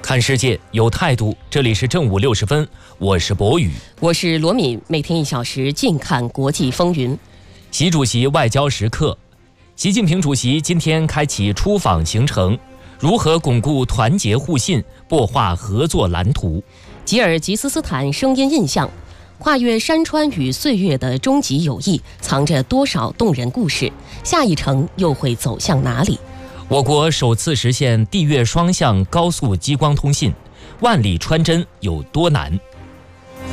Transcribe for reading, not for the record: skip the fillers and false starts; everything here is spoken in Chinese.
看世界有态度，这里是正午60分，我是博宇， 我是罗敏，每天1小时尽看国际风云。 习主席外交时刻，习近平主席今天开启出访行程，如何巩固团结互信，擘画合作蓝图。 吉尔吉斯斯坦声音印象，跨越山川与岁月的终极友谊，藏着多少动人故事？下一程又会走向哪里？ 我国首次实现地越双向高速激光通信，万里穿针有多难？